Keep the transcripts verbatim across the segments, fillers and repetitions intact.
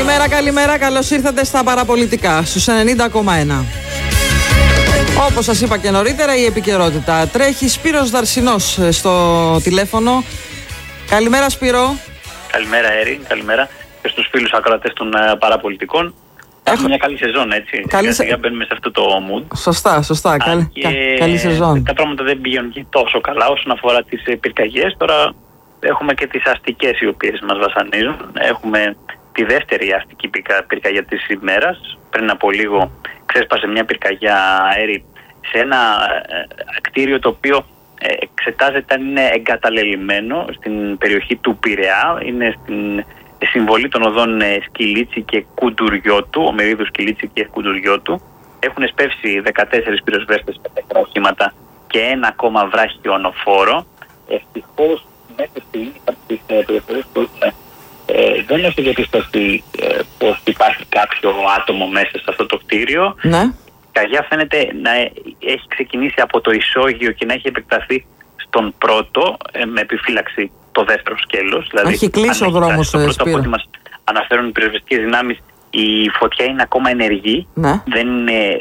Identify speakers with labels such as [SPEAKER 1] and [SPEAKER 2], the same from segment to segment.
[SPEAKER 1] Καλημέρα, καλημέρα. Καλώς ήρθατε στα παραπολιτικά στους ενενήντα κόμμα ένα. Όπως σας είπα και νωρίτερα, η επικαιρότητα τρέχει. Σπύρος Δαρσινός στο τηλέφωνο. Καλημέρα, Σπύρο.
[SPEAKER 2] Καλημέρα, Έρη. Καλημέρα και στους φίλους ακροατές των uh, παραπολιτικών. Έχω... Έχουμε μια καλή σεζόν, έτσι.
[SPEAKER 1] Καλή σε...
[SPEAKER 2] μπαίνουμε σε αυτό το mood.
[SPEAKER 1] Σωστά, σωστά. Καλή,
[SPEAKER 2] και...
[SPEAKER 1] καλή σεζόν.
[SPEAKER 2] Τα πράγματα δεν πηγαίνουν και τόσο καλά όσον αφορά τις πυρκαγιές. Τώρα έχουμε και τις αστικές οι οποίες μας βασανίζουν. Έχουμε τη δεύτερη αστική πυρκαγιά της ημέρας. Πριν από λίγο ξέσπασε μια πυρκαγιά, Έρη, σε ένα κτίριο το οποίο εξετάζεται αν είναι εγκαταλελειμμένο στην περιοχή του Πειραιά. Είναι στην συμβολή των οδών Σκυλίτσι και Κουντουριώτου, ομερίδου Σκυλίτσι και Κουντουριώτου. Έχουν σπεύσει δεκατέσσερις πυροσβέστες με τέσσερα οχήματα και ένα ακόμα βράχιο ονοφόρο. Ευτυχώς μέχρι στιγμή τις πληροφορίες που έχουμε ε, δεν έχει διαπιστωθεί ε, πως υπάρχει κάποιο άτομο μέσα σε αυτό το κτίριο.
[SPEAKER 1] Ναι.
[SPEAKER 2] Η πυρκαγιά φαίνεται να έχει ξεκινήσει από το ισόγειο και να έχει επεκταθεί στον πρώτο ε, με επιφύλαξη το δεύτερο σκέλος. Δηλαδή,
[SPEAKER 1] έχει κλείσει ο δρόμος,
[SPEAKER 2] στο πρώτο, από ό,τι μας αναφέρουν οι πυροσβεστικές δυνάμεις, η φωτιά είναι ακόμα ενεργή. Ναι. Δεν είναι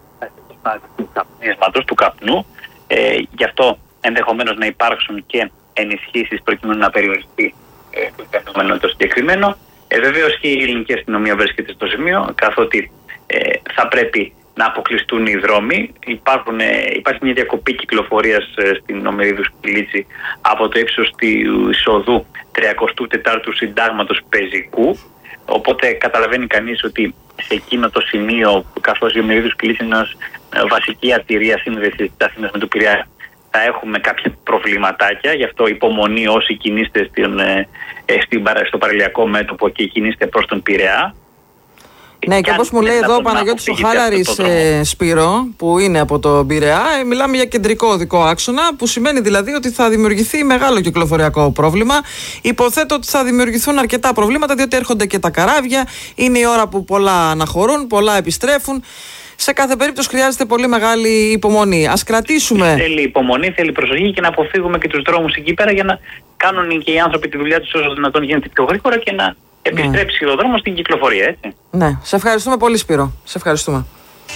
[SPEAKER 2] του καπνίσματος, του καπνού. Ε, γι' αυτό ενδεχομένως να υπάρξουν και ενισχύσεις προκειμένου να περιοριστεί ε, το φαινόμενο το συγκεκριμένο. Ε, βεβαίως και η ελληνική αστυνομία βρίσκεται στο σημείο, καθότι ε, θα πρέπει να αποκλειστούν οι δρόμοι. Υπάρχουν, ε, υπάρχει μια διακοπή κυκλοφορίας ε, στην ομερίδου Σκυλίτσι από το ύψος του εισοδού τριακοστού τετάρτου συντάγματος πεζικού. Οπότε καταλαβαίνει κανείς ότι σε εκείνο το σημείο, καθώς η ομερίδου Σκυλίτσι είναι μια βασική αρτηρία σύνδεσης της Αθήνας με το Πειραιά, θα έχουμε κάποια προβληματάκια. Γι' αυτό υπομονή όσοι κινείστε στην, ε, στο παραλιακό μέτωπο και κινείστε προς τον Πειραιά.
[SPEAKER 1] Ναι, και όπως μου λέει εδώ ο Παναγιώτης ο Χάλαρης, ε, Σπύρο, που είναι από το Πειραιά, ε, μιλάμε για κεντρικό οδικό άξονα, που σημαίνει δηλαδή ότι θα δημιουργηθεί μεγάλο κυκλοφοριακό πρόβλημα. Υποθέτω ότι θα δημιουργηθούν αρκετά προβλήματα, διότι έρχονται και τα καράβια, είναι η ώρα που πολλά αναχωρούν, πολλά επιστρέφουν. Σε κάθε περίπτωση χρειάζεται πολύ μεγάλη υπομονή. Ας κρατήσουμε.
[SPEAKER 2] Θέλει υπομονή, θέλει προσοχή και να αποφύγουμε και τους δρόμους εκεί πέρα για να κάνουν και οι άνθρωποι τη δουλειά τους όσο δυνατόν γίνεται πιο γρήγορα και να επιστρέψει ναι. ο δρόμος στην κυκλοφορία, έτσι.
[SPEAKER 1] Ναι, σε ευχαριστούμε πολύ, Σπύρο. Σε ευχαριστούμε.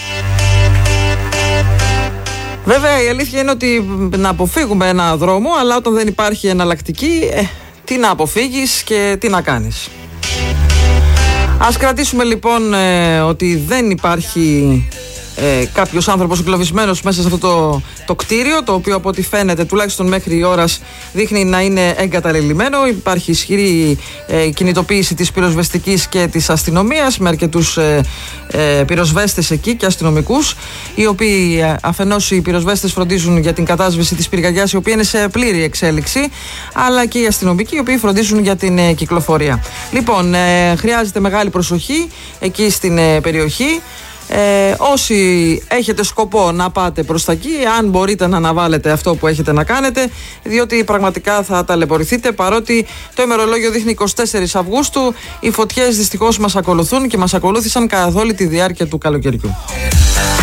[SPEAKER 1] Βέβαια, η αλήθεια είναι ότι να αποφύγουμε ένα δρόμο, αλλά όταν δεν υπάρχει εναλλακτική, ε, τι να αποφύγεις και τι να κάνεις. Ας κρατήσουμε λοιπόν ε, ότι δεν υπάρχει ε, κάποιος άνθρωπος εγκλωβισμένος μέσα σε αυτό το, το κτίριο, το οποίο από ό,τι φαίνεται τουλάχιστον μέχρι ώρας δείχνει να είναι εγκαταλελειμμένο. Υπάρχει ισχυρή ε, κινητοποίηση της πυροσβεστικής και της αστυνομίας με αρκετούς ε, ε, πυροσβέστες εκεί και αστυνομικούς, οι οποίοι ε, αφενός οι πυροσβέστες φροντίζουν για την κατάσβεση της πυρκαγιάς, η οποία είναι σε πλήρη εξέλιξη, αλλά και οι αστυνομικοί, οι οποίοι φροντίζουν για την ε, κυκλοφορία. Λοιπόν, ε, χρειάζεται μεγάλη προσοχή εκεί στην ε, περιοχή. Ε, όσοι έχετε σκοπό να πάτε προς τα εκεί, αν μπορείτε να αναβάλλετε αυτό που έχετε να κάνετε, διότι πραγματικά θα ταλαιπωρηθείτε, παρότι το ημερολόγιο δείχνει εικοστή τέταρτη Αυγούστου. Οι φωτιές δυστυχώς μας ακολουθούν και μας ακολούθησαν καθ' όλη τη διάρκεια του καλοκαιριού.